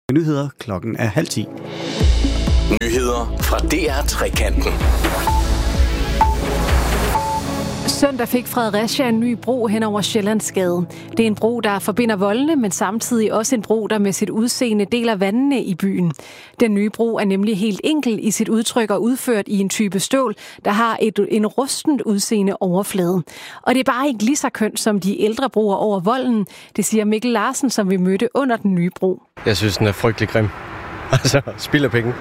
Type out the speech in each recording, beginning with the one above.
Nyheder klokken er 9:30. Nyheder fra DR Trekanten. Søndag fik Fredericia en ny bro hen over Sjællandsgade. Det er en bro, der forbinder voldene, men samtidig også en bro, der med sit udseende deler vandene i byen. Den nye bro er nemlig helt enkel i sit udtryk og udført i en type stål, der har en rustent udseende overflade. Og det er bare ikke lige så kønt som de ældre broer over volden, det siger Mikkel Larsen, som vi mødte under den nye bro. Jeg synes, den er frygtelig grim. Altså, spild af penge.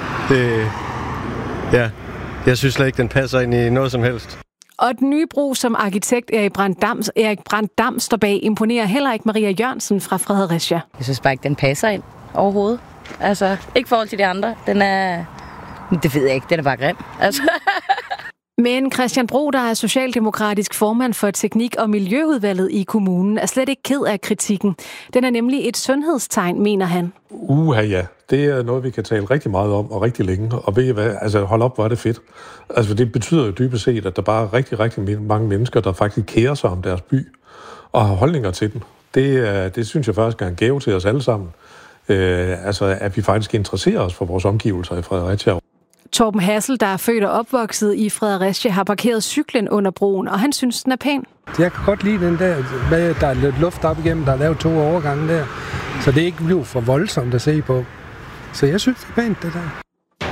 Jeg synes slet ikke, den passer ind i noget som helst. Og den nye bro, som arkitekt Erik Brandt Dam står bag, imponerer heller ikke Maria Jørgensen fra Fredericia. Jeg synes bare ikke, den passer ind overhovedet. Altså, ikke i forhold til de andre. Den er... Det ved jeg ikke, den er bare grim. Altså. Men Christian Bro, der er socialdemokratisk formand for teknik- og miljøudvalget i kommunen, er slet ikke ked af kritikken. Den er nemlig et sundhedstegn, mener han. Ja. Det er noget, vi kan tale rigtig meget om, og rigtig længe. Og ved I hvad? Altså, hold op, hvor er det fedt. Altså, det betyder jo dybest set, at der bare er rigtig, rigtig mange mennesker, der faktisk kærer sig om deres by, og har holdninger til den. Det synes jeg faktisk er en gave til os alle sammen. At vi faktisk interesserer os for vores omgivelser i Fredericia. Torben Hassel, der er født og opvokset i Fredericia, har parkeret cyklen under broen, og han synes, den er pæn. Jeg kan godt lide den der, med der er lidt luft op igennem, der er lavet 2 overgange der, så det ikke bliver for voldsomt at se på. Så jeg synes, det er pænt, det der.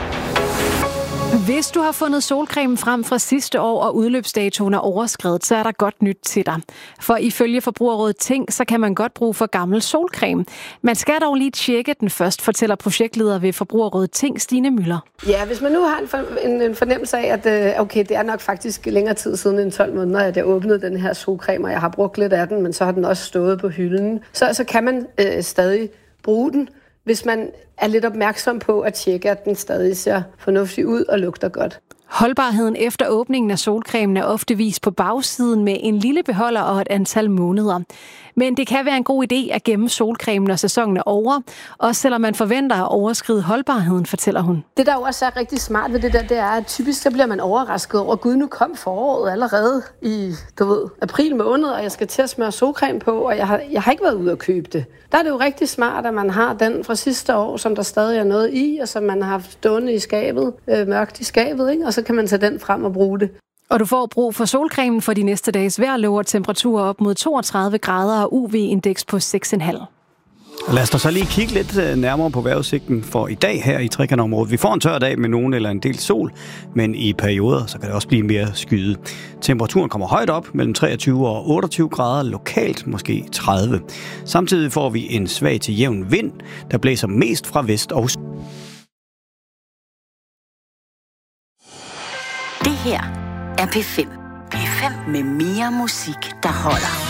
Hvis du har fundet solcreme frem fra sidste år, og udløbsdatoen er overskredet, så er der godt nyt til dig. For ifølge Forbrugerrådet Tænk, så kan man godt bruge for gammel solcreme. Man skal dog lige tjekke den først, fortæller projektleder ved Forbrugerrådet Tænk, Stine Møller. Ja, hvis man nu har en fornemmelse af, at okay, det er nok faktisk længere tid siden end 12 måneder, at jeg åbnede den her solcreme, og jeg har brugt lidt af den, men så har den også stået på hylden, så kan man stadig bruge den, hvis man er lidt opmærksom på at tjekke, at den stadig ser fornuftig ud og lugter godt. Holdbarheden efter åbningen af solcremen er ofte vist på bagsiden med en lille beholder og et antal måneder. Men det kan være en god idé at gemme solcremen, når sæsonen er over, også selvom man forventer at overskride holdbarheden, fortæller hun. Det, der jo også er rigtig smart ved det der, det er, at typisk så bliver man overrasket over, gud, nu kom foråret allerede i, april måned, og jeg skal til at smøre solcreme på, og jeg har ikke været ude at købe det. Der er det jo rigtig smart, at man har den fra sidste år, som der stadig er noget i, og som man har haft stående i skabet, mørkt i skabet, ikke? Og så kan man tage den frem og bruge det. Og du får brug for solcremen for de næste dages vejr, lover temperaturer op mod 32 grader og UV-indeks på 6,5. Lad os da så lige kigge lidt nærmere på vejrudsigten for i dag her i Trekantområdet. Vi får en tør dag med nogen eller en del sol, men i perioder så kan det også blive mere skyet. Temperaturen kommer højt op mellem 23 og 28 grader, lokalt måske 30. Samtidig får vi en svag til jævn vind, der blæser mest fra vest og Det her er P5. P5 med mere musik, der holder.